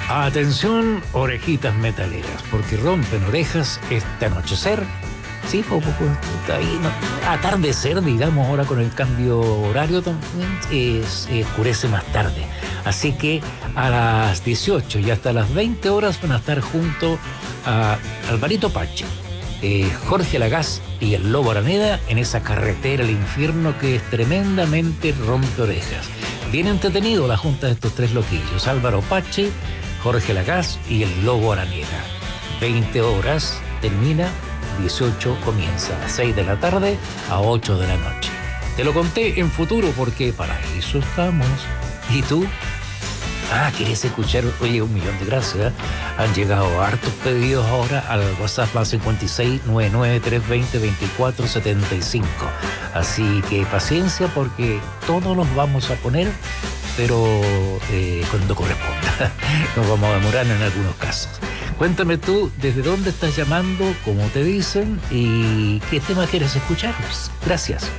Atención, orejitas metaleras, porque rompen orejas este anochecer. Sí, ahí, no, atardecer, digamos, ahora con el cambio horario también oscurece más tarde. Así que a las 18 y hasta las 20 horas van a estar junto a Alvarito Pache, Jorge Lagaz y el Lobo Araneda en esa carretera al infierno que es tremendamente rompe orejas. Bien entretenido la junta de estos tres loquillos, Álvaro Pache, Jorge Lagaz y el Lobo Araneda. 20 horas termina, 18 comienza, a 6 de la tarde a 8 de la noche. Te lo conté en futuro porque para eso estamos. ¿Y tú? ¿Quieres escuchar? Oye, 1.000.000 de gracias. Han llegado hartos pedidos ahora al WhatsApp más 56 99 320 2475. Así que paciencia porque todos los vamos a poner, pero cuando corresponda. Nos vamos a demorar en algunos casos. Cuéntame tú desde dónde estás llamando, cómo te dicen y qué tema quieres escuchar. Gracias.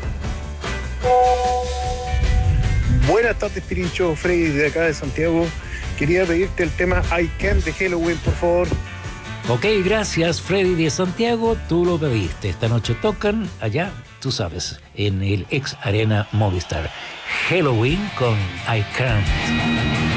Buenas tardes, Pirincho, Freddy, de acá de Santiago. Quería pedirte el tema I Can de Helloween, por favor. Ok, gracias, Freddy de Santiago. Tú lo pediste. Esta noche tocan allá, tú sabes, en el ex Arena Movistar. Helloween con I Can't.